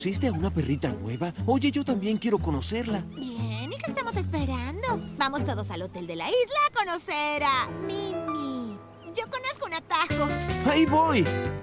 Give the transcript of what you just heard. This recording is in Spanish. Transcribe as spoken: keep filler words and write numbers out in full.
¿Conociste a una perrita nueva? Oye, yo también quiero conocerla. Bien, ¿y qué estamos esperando? Vamos todos al hotel de la isla a conocer a Mimi. Yo conozco un atajo. ¡Ahí voy!